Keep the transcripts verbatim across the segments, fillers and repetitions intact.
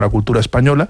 la cultura española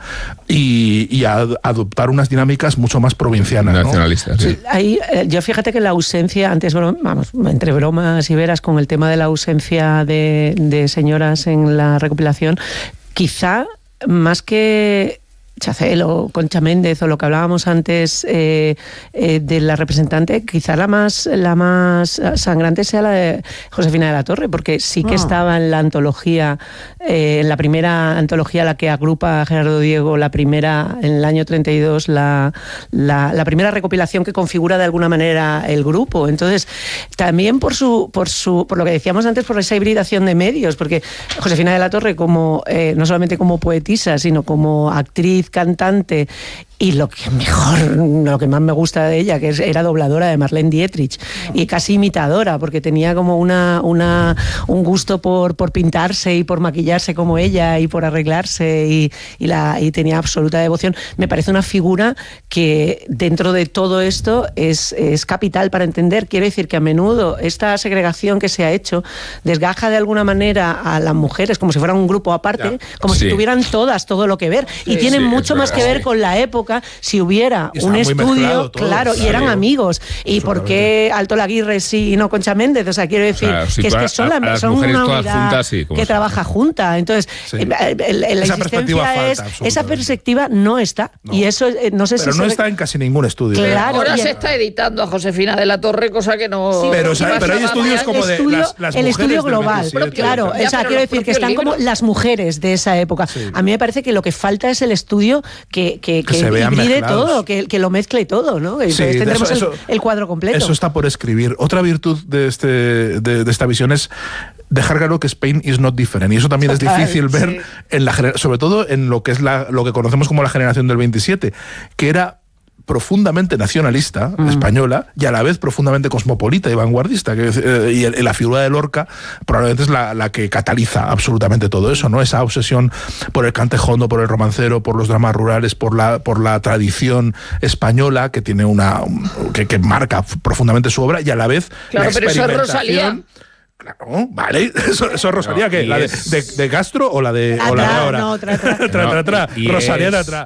y, y a, a adoptar unas dinámicas mucho más provincianas, ¿no? Nacionalistas. Sí. Sí. Ahí, eh, yo fíjate que la ausencia, antes, bueno, vamos, entre bromas y veras, con el tema de la ausencia de, de señoras en la recopilación, quizá más que Chacel o Concha Méndez o lo que hablábamos antes eh, eh, de la representante, quizá la más la más sangrante sea la de Josefina de la Torre, porque sí que oh. estaba en la antología, eh, en la primera antología, la que agrupa a Gerardo Diego, la primera en el año treinta y dos, la, la, la primera recopilación que configura de alguna manera el grupo. Entonces, también por su por su por lo que decíamos antes, por esa hibridación de medios, porque Josefina de la Torre, como eh, no solamente como poetisa, sino como actriz, cantante, y lo que mejor, lo que más me gusta de ella, que es, era dobladora de Marlene Dietrich, y casi imitadora, porque tenía como una, una un gusto por, por pintarse y por maquillarse como ella y por arreglarse, y, y, la, y tenía absoluta devoción. Me parece una figura que dentro de todo esto es, es capital para entender. Quiero decir que a menudo esta segregación que se ha hecho desgaja de alguna manera a las mujeres como si fueran un grupo aparte, ya. como sí. si tuvieran todas todo lo que ver, y sí, tienen sí, mucho más que ver sí. con la época. Si hubiera un estudio, claro, y eran amigos. ¿Y por qué Alto Laguirre sí y no Concha Méndez? O sea, quiero decir o sea, si que es que son, a, a son una unidad juntas, sí, que trabaja junta. Entonces, sí. el, el, el, la esa perspectiva es, falta, esa perspectiva no está. No. Y eso, no sé pero si no se... está en casi ningún estudio. Claro, ahora se está editando a Josefina de la Torre, cosa que no... Sí, pero, o sea, pero hay estudios como de estudio, las, las el estudio global, veintisiete, claro. O sea, quiero decir que están como las mujeres de esa época. A mí me parece que lo que falta es el estudio que hibride todo. Que, que lo mezcle todo, ¿no? Y sí, tendremos eso, el, el cuadro completo. Eso está por escribir. Otra virtud de, este, de, de esta visión es dejar claro que Spain is not different. Y eso también Total, es difícil ver, sí. en la, sobre todo en lo que es la, lo que conocemos como la generación del veintisiete, que era profundamente nacionalista, mm. española, y a la vez profundamente cosmopolita y vanguardista, que, eh, y, el, y la figura de Lorca probablemente es la, la que cataliza absolutamente todo eso, ¿no? Esa obsesión por el cantejondo, por el romancero, por los dramas rurales, por la, por la tradición española, que tiene una que, que marca profundamente su obra, y a la vez claro, la pero eso es Rosalía. Claro, vale, eso, eso es Rosalía, no, ¿qué? ¿La es... de, de, de Castro o la de, atrás, o la de ahora? No, tra, tra. tra, tra, tra. No, Rosalía es... de atrás.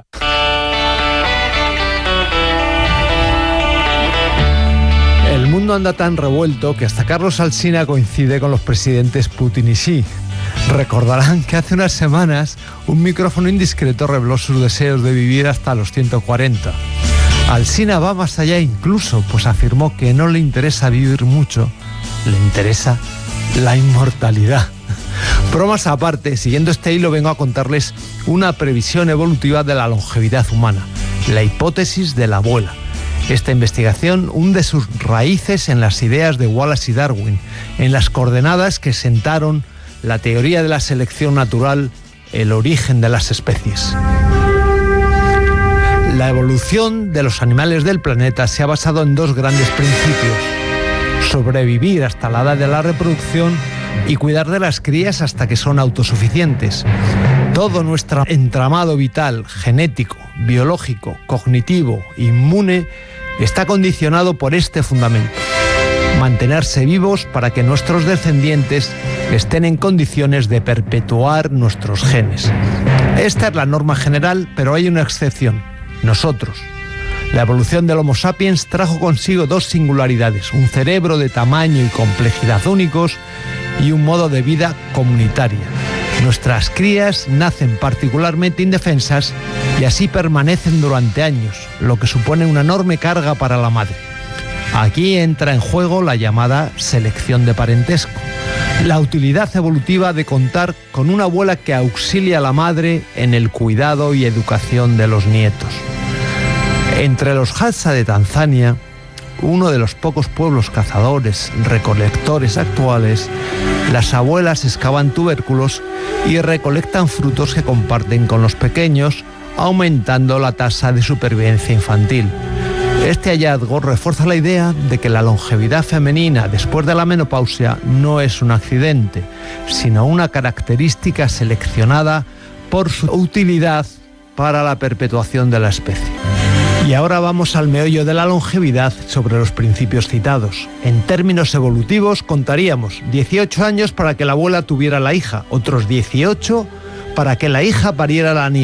El mundo anda tan revuelto que hasta Carlos Alsina coincide con los presidentes Putin y Xi. Recordarán que hace unas semanas un micrófono indiscreto reveló sus deseos de vivir hasta los ciento cuarenta. Alsina va más allá incluso, pues afirmó que no le interesa vivir mucho, le interesa la inmortalidad. Bromas aparte, siguiendo este hilo vengo a contarles una previsión evolutiva de la longevidad humana, la hipótesis de la abuela. Esta investigación hunde sus raíces en las ideas de Wallace y Darwin, en las coordenadas que sentaron la teoría de la selección natural, el origen de las especies. La evolución de los animales del planeta se ha basado en dos grandes principios: sobrevivir hasta la edad de la reproducción y cuidar de las crías hasta que son autosuficientes. Todo nuestro entramado vital, genético, biológico, cognitivo, inmune, está condicionado por este fundamento: mantenerse vivos para que nuestros descendientes estén en condiciones de perpetuar nuestros genes. Esta es la norma general, pero hay una excepción: nosotros. La evolución del Homo sapiens trajo consigo dos singularidades: un cerebro de tamaño y complejidad únicos y un modo de vida comunitaria. Nuestras crías nacen particularmente indefensas y así permanecen durante años, lo que supone una enorme carga para la madre. Aquí entra en juego la llamada selección de parentesco, la utilidad evolutiva de contar con una abuela que auxilia a la madre en el cuidado y educación de los nietos. Entre los Hadza de Tanzania, uno de los pocos pueblos cazadores, recolectores actuales, las abuelas excavan tubérculos y recolectan frutos que comparten con los pequeños, aumentando la tasa de supervivencia infantil. Este hallazgo refuerza la idea de que la longevidad femenina después de la menopausia no es un accidente, sino una característica seleccionada por su utilidad para la perpetuación de la especie. Y ahora vamos al meollo de la longevidad sobre los principios citados. En términos evolutivos contaríamos dieciocho años para que la abuela tuviera la hija, otros dieciocho para que la hija pariera la nieta.